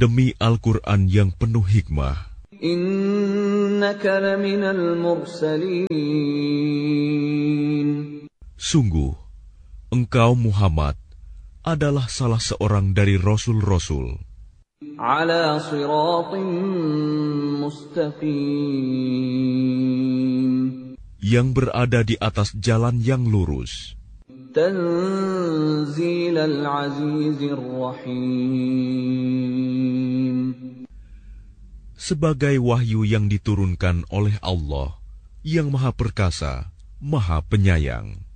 Demi Al-Quran yang penuh hikmah, innaka laminal mursalin. Sungguh, engkau Muhammad adalah salah seorang dari Rasul-Rasul Ala siratin mustaqim, yang berada di atas jalan yang lurus. Tanzilal azizir rahim, Sebagai wahyu yang diturunkan oleh Allah yang Maha Perkasa, Maha Penyayang.